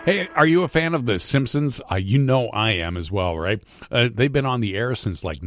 Hey, are you a fan of The Simpsons? You know I am as well, right? They've been on the air since like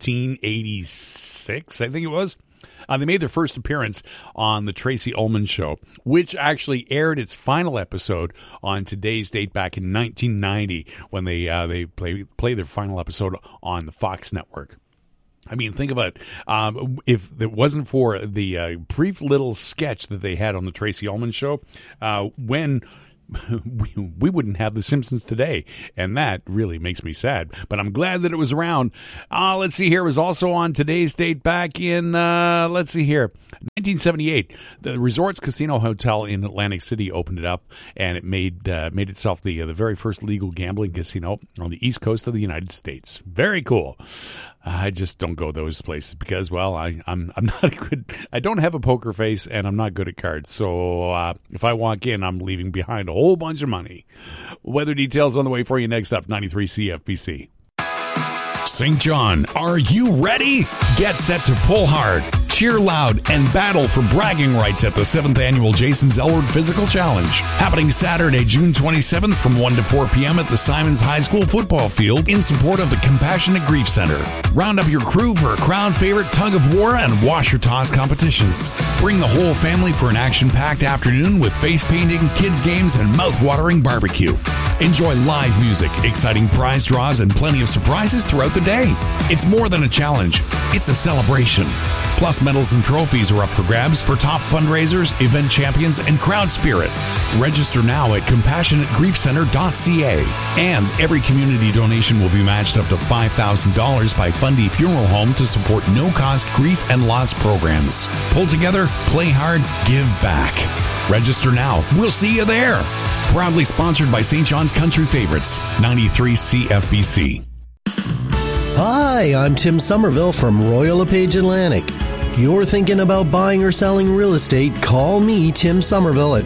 1986, I think it was. They made their first appearance on the Tracy Ullman Show, which actually aired its final episode on today's date back in 1990 when they played their final episode on the Fox network. I mean, think about if it wasn't for the brief little sketch that they had on the Tracy Ullman Show, when we wouldn't have The Simpsons today, and that really makes me sad. But I'm glad that it was around. Let's see here. It was also on today's date back in, 1978. The Resorts Casino Hotel in Atlantic City opened it up, and it made itself the very first legal gambling casino on the East Coast of the United States. Very cool. I just don't go those places because, well, I'm not good. I don't have a poker face, and I'm not good at cards. So if I walk in, I'm leaving behind a whole bunch of money. Weather details on the way for you next up. 93 CFBC. St. John, are you ready? Get set to pull hard, cheer loud, and battle for bragging rights at the 7th Annual Jason Zellward Physical Challenge. Happening Saturday, June 27th from 1 to 4 p.m. at the Simons High School football field in support of the Compassionate Grief Center. Round up your crew for a crowd favorite tug of war and washer toss competitions. Bring the whole family for an action-packed afternoon with face painting, kids games, and mouth-watering barbecue. Enjoy live music, exciting prize draws, and plenty of surprises throughout the day. It's more than a challenge. It's a celebration. Plus, medals and trophies are up for grabs for top fundraisers, event champions, and crowd spirit. Register now at CompassionateGriefCenter.ca. And every community donation will be matched up to $5,000 by Fundy Funeral Home to support no-cost grief and loss programs. Pull together, play hard, give back. Register now. We'll see you there. Proudly sponsored by St. John's Country Favorites, 93 CFBC. Hi, I'm Tim Somerville from Royal LePage Atlantic. You're thinking about buying or selling real estate, call me, Tim Somerville, at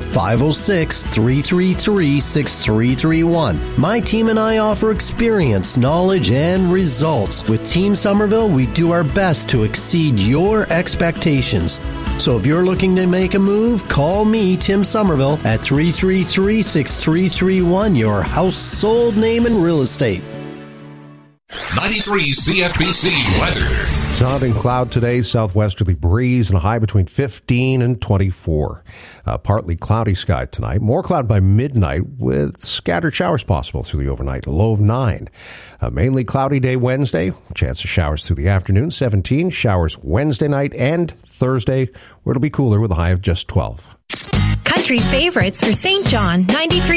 506-333-6331. My team and I offer experience, knowledge, and results. With Team Somerville, we do our best to exceed your expectations. So if you're looking to make a move, call me, Tim Somerville, at 333-6331, your household name in real estate. 93 CFBC weather. Sun and cloud today, southwesterly breeze, and a high between 15 and 24. Partly cloudy sky tonight. More cloud by midnight with scattered showers possible through the overnight, a low of 9. Mainly cloudy day Wednesday. Chance of showers through the afternoon, 17. Showers Wednesday night and Thursday, where it'll be cooler with a high of just 12. Country favorites for St. John, 93